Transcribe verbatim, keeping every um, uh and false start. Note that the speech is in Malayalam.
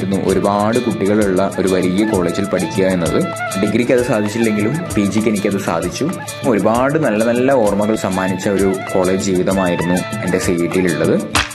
ആഗ്രഹമായിരുന്നു ഒരുപാട് കുട്ടികളുള്ള ഒരു വലിയ കോളേജിൽ പഠിക്കുക എന്നത്. ഡിഗ്രിക്ക് അത് സാധിച്ചില്ലെങ്കിലും പി ജിക്ക് എനിക്കത് സാധിച്ചു. ഒരുപാട് നല്ല നല്ല ഓർമ്മകൾ സമ്മാനിച്ച ഒരു കോളേജ് ജീവിതമായിരുന്നു എൻ്റെ സി ഇ ടിയിലുള്ളത്.